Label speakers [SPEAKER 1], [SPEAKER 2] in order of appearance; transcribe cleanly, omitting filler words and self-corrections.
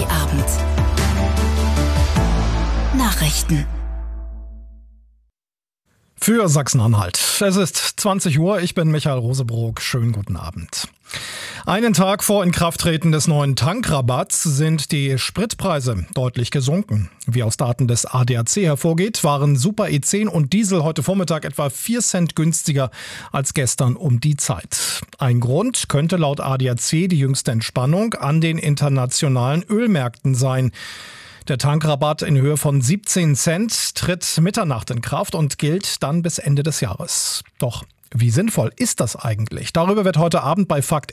[SPEAKER 1] Abend. Nachrichten.
[SPEAKER 2] Für Sachsen-Anhalt. Es ist 20 Uhr, ich bin Michael Rosebrook. Schönen guten Abend. Einen Tag vor Inkrafttreten des neuen Tankrabatts sind die Spritpreise deutlich gesunken. Wie aus Daten des ADAC hervorgeht, waren Super E10 und Diesel heute Vormittag etwa 4 Cent günstiger als gestern um die Zeit. Ein Grund könnte laut ADAC die jüngste Entspannung an den internationalen Ölmärkten sein. Der Tankrabatt in Höhe von 17 Cent tritt Mitternacht in Kraft und gilt dann bis Ende des Jahres. Doch wie sinnvoll ist das eigentlich? Darüber wird heute Abend bei Fakt